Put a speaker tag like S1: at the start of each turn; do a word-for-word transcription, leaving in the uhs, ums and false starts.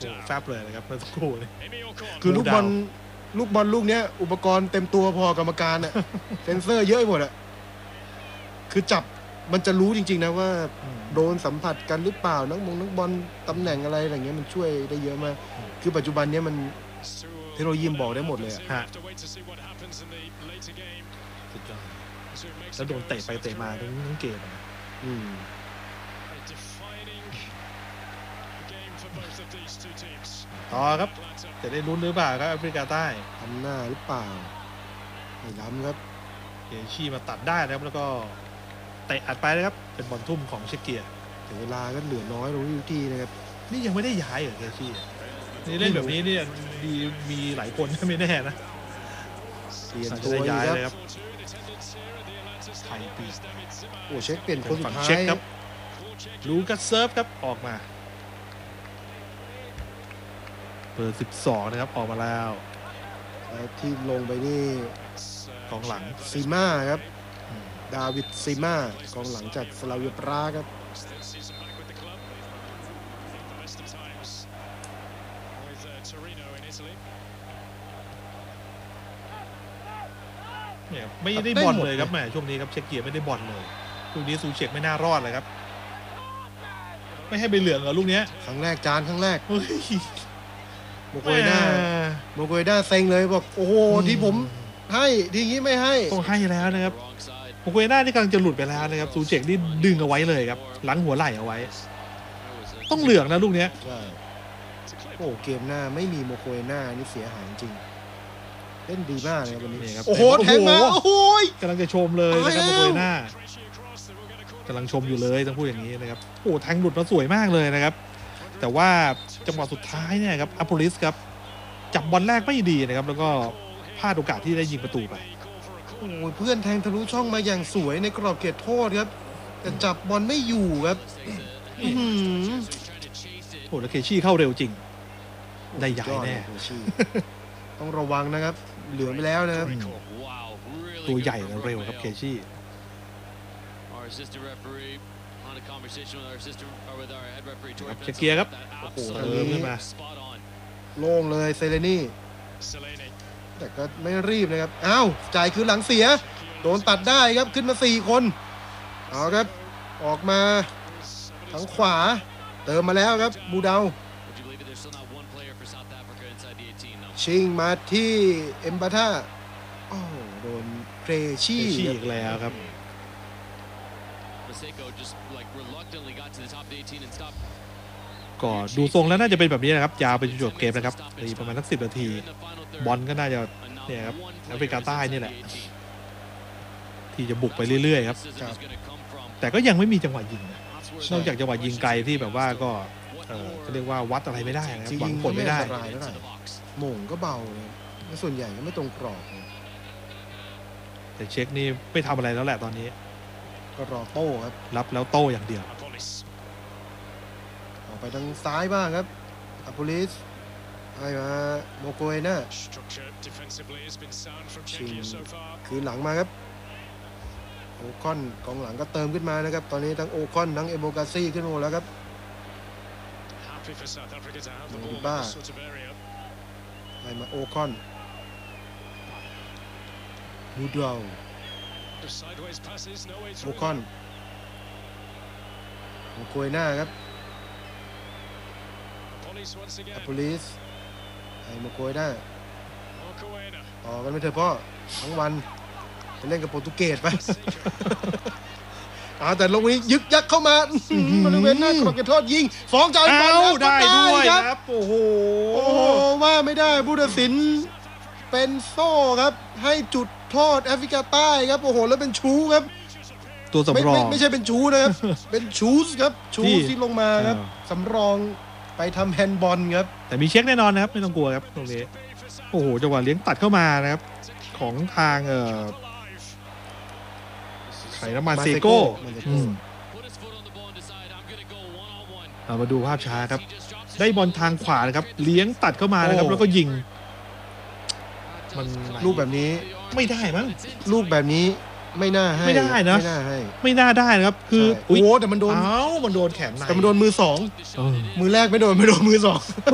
S1: แฟบเลยนะครับเมื่อสักครู่เลย
S2: คือลูกบอลลูกบอลลูกเนี้ยอุปกรณ์เต็มตัวพอกรรมการอ่ะเซนเซอร์เยอะหมดอ่ะคือจับมันจะรู้จริงๆนะว่าโดนสัมผัสกันหรือเปล่านักมงนักบอลตำแหน่งอะไรอะไรเงี้ยมันช่วยได้เยอะมากคือปัจจุบันเนี้ยมันเทคโนโลยีบอกได้หมดเลย
S1: ฮะสุดยอดแล้วโดนเตะไปเตะมาทั้งทั้งเกมนะ
S2: อืม
S1: ต่อครับจะได้ลุ้นหรือเปล่าครับแอฟริกาใต้
S2: ทำหน้าหรือเปล่าไม่ล้ำครับ
S1: เกชี่มาตัดได้นะครับแล้วก็เตะอัดไปนะครับเป็นบอลทุ่มของเชคเกีย
S2: ถึงเวลาก็เหลือน้อยลงทุกทีนะครับ
S1: นี่ยังไม่ได้ย้ายเหรอเกชี่นี่เล่นแบบนี้เนี่ยดีมีหลายคนไม่แน่นะ
S2: เปลี่ยนตัวย้ายเลยครับ
S1: ไทยปี
S2: โอ้เช็คเปลี่ยนคนสุดท้าย
S1: ครับลูกัสเซิร์ฟครับออกมาเบอร์สิบสองนะครับออกมาแล้ว
S2: ที่ลงไปนี่
S1: กองหลัง
S2: ซีม่าครับดาวิดซีม่ากองหลังจากสลาเวียปราครับ
S1: เนี่ยไม่ได้บอลเลยครับแหมช่วงนี้ครับเช็คเกียร์ไม่ได้บอลเลยลูกนี้ซูเช็คไม่น่ารอดเลยครับไม่ให้ใบเหลืองเหรอลูกนี้
S2: ครั้งแรกจานครั้งแรกโมโกยน่าโมโกยน่าเซ็งเลยบอกโอ้โหที่ผมให้ทีนี้ไม่ให้
S1: ต้องให้แล้วนะครับโมโกยน่าที่กำลังจะหลุดไปแล้วนะครับซูเช็คนี่ดึงเอาไว้เลยครับหลังหัวไหล่เอาไว้ต้องเหลืองนะลูกนี้
S2: ใช่โอ้เกมหน้าไม่มีโมโกยน่านี่เสียหายจริงเล่นดีมากเลยวันนี้โอ้โหแทงมาโอ้โห
S1: กำลังจะชมเลยนะครับโมโกยน่ากำลังชมอยู่เลยต้องพูดอย่างนี้นะครับโอ้แทงหลุดมาสวยมากเลยนะครับแต่ว่าจังหวะสุดท้ายเนี่ยครับอัปโปลิสครับจับบอลแรกไม่ดีนะครับแล้วก็พลาดโอกาสที่ได้ยิงประตูไป
S2: โอ้เพื่อนแทงทะลุช่องมาอย่างสวยในกรอบเขตโทษครับแต่จับบอลไม่อยู่ครับ
S1: โอ้แล้วเคชี่เข้าเร็วจริงได้ใหญ่แน่
S2: ต้องระวังนะครับเหลือไปแล้วนะครับ
S1: ตัวใหญ่เร็วครับเคชี่เชคเกียร์ครับโอ้โหเติมขึ้นมา
S2: โล่งเลยเซเลนี่แต่ก็ไม่รีบนะครับอ้าวจ่ายคืนหลังเสียโดนตัดได้ครับขึ้นมาสี่คนเอาครับออกมาทางขวาเติมมาแล้วครับบูเดาชิงมาที่เอ็มบาท่าโอ้โดนเครชี่
S1: อีกแล้วครับก็ดูทรงแล้วน่าจะเป็นแบบนี้นะครับยาวไปจนจบเกมนะครับประมาณสักสิบนาทีบอลก็น่าจะเนี่ยครับแอฟริกาใต้นี่แหละที่จะบุกไปเรื่อยๆครับแต่ก็ยังไม่มีจังหวะยิงนอกจากจังหวะยิงไกลที่แบบว่าก็เออเขาเรียกว่าวัดอะไรไม่ได้นะหวังผลไม่ได้
S2: โมงก็เบาเลยส่วนใหญ่ก็ไม่ตรงกรอบ
S1: แต่เช็คนี่ไม่ทำอะไรแล้วแหละตอนนี้
S2: ก็รอโต้ครับ
S1: รับแล้วโต้อย่างเดียว
S2: ออกไปทางซ้ายบ้างครับอัปโปลิสให้มาโมโกเอน่าชิงคืนหลังมาครับโอคอนกองหลังก็เติมขึ้นมานะครับตอนนี้ทั้งโอคอนทั้งเอโบกาซี่ขึ้นมาแล้วครับมูบ้าให้มาโอคอนบูดาวโอคอนโมโกเอน่าครับอัปโปลิสไอ้โมโกเอน่าต่อกันไปเถอะพ่อทั้งวันจะเล่นกับโปรตุเกสไปอ่าแต่ลงนี้ยึกยักเข้ามาบริเวณหน้ากรอบเขตโทษยิงฟ้องจ่ายบอล
S1: ได้ด้วยครับโอ้โห
S2: โอ้โหว่าไม่ได้ผู้ตัดสินเป็นโซ่ครับให้จุดโทษแอฟริกาใต้ครับโอ้โหแล้วเป็นชูครับ
S1: ตัวสำรอง
S2: ไม่ใช่เป็นชูนะครับเป็นชูสครับชูที่ลงมาครับสำรองไปทำแฮนด์บอลครับ
S1: แต่มีเช็คแน่นอนนะครับไม่ต้องกลัวครับตรงนี้โอ้โหจังหวะเลี้ยงตัดเข้ามานะครับของทางเอ่อไข่น้ำมันเซโก้เรามาดูภาพช้าครับได้บอลทางขวานะครับเลี้ยงตัดเข้ามานะครับแล้วก็ยิง
S2: มันลูกแบบนี้
S1: ไม่ได้มั้ง
S2: ลูกแบบนี้ไม่น่าให้
S1: ไม่ได้นะ
S2: ไม่น่าให้
S1: ไม่น่าได้นะครับคือ
S2: โอ้แต่มันโดน
S1: เอ้ามันโดนแขนใน
S2: แต่มันโดนมือสองมือแรกไม่โดนไม่โดนมือสอง